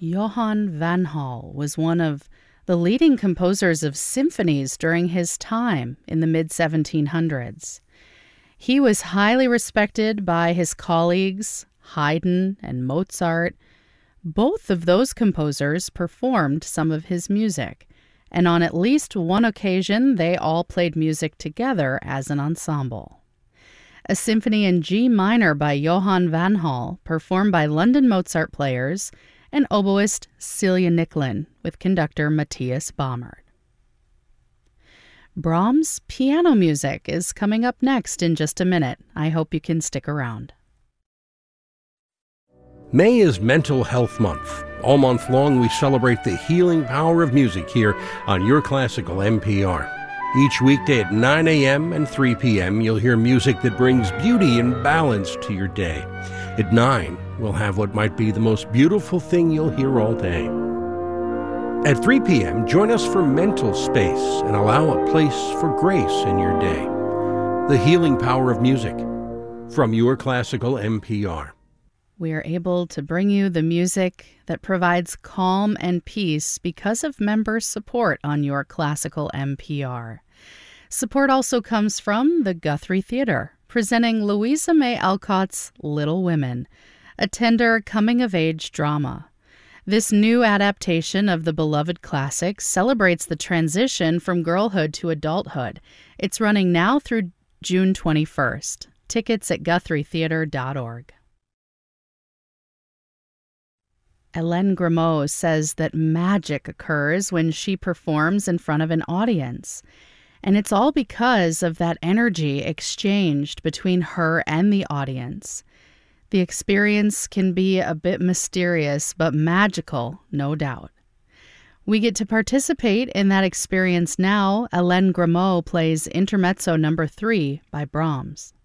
Johann van Hal was one of the leading composers of symphonies during his time in the mid-1700s. He was highly respected by his colleagues, Haydn and Mozart. Both of those composers performed some of his music, and on at least one occasion they all played music together as an ensemble. A symphony in G minor by Johann van Hal, performed by London Mozart players, and oboist Celia Nicklin with conductor Matthias Baumert. Brahms' piano music is coming up next in just a minute. I hope you can stick around. May is Mental Health Month. All month long, we celebrate the healing power of music here on Your Classical NPR. Each weekday at 9 a.m. and 3 p.m., you'll hear music that brings beauty and balance to your day. At 9, we'll have what might be the most beautiful thing you'll hear all day. At 3 p.m., join us for Mental Space and allow a place for grace in your day. The healing power of music from Your Classical NPR. We are able to bring you the music that provides calm and peace because of member support on Your Classical NPR. Support also comes from the Guthrie Theater, presenting Louisa May Alcott's Little Women, a tender coming-of-age drama. This new adaptation of the beloved classic celebrates the transition from girlhood to adulthood. It's running now through June 21st. Tickets at GuthrieTheater.org. Hélène Grimaud says that magic occurs when she performs in front of an audience. And it's all because of that energy exchanged between her and the audience. The experience can be a bit mysterious, but magical, no doubt. We get to participate in that experience now. Hélène Grimaud plays Intermezzo No. 3 by Brahms.